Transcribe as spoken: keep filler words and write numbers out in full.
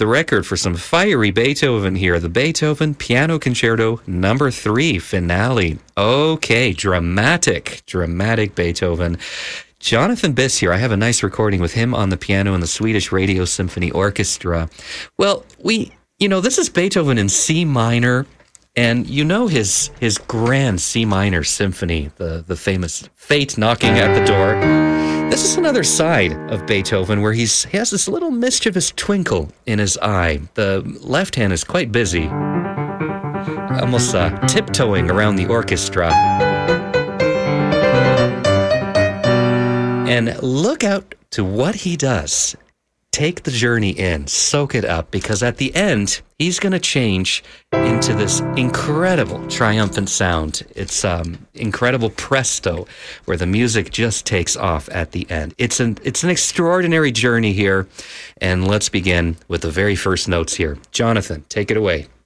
the record for some fiery Beethoven here. The Beethoven Piano Concerto Number Three Finale. Okay, dramatic, dramatic Beethoven. Jonathan Biss here. I have a nice recording with him on the piano and the Swedish Radio Symphony Orchestra. Well, we, you know, this is Beethoven in C minor. And you know his his grand C minor symphony, the, the famous Fate Knocking at the Door. This is another side of Beethoven where he's, he has this little mischievous twinkle in his eye. The left hand is quite busy, almost uh, tiptoeing around the orchestra. And look out to what he does. Take the journey in, soak it up, because at the end, he's going to change into this incredible triumphant sound. It's um, incredible presto, where the music just takes off at the end. It's an, it's an extraordinary journey here, and let's begin with the very first notes here. Jonathan, take it away.